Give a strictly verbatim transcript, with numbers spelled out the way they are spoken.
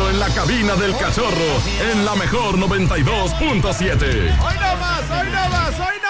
en la cabina del Cachorro en la mejor noventa y dos punto siete. Hoy no más, hoy no más, hoy no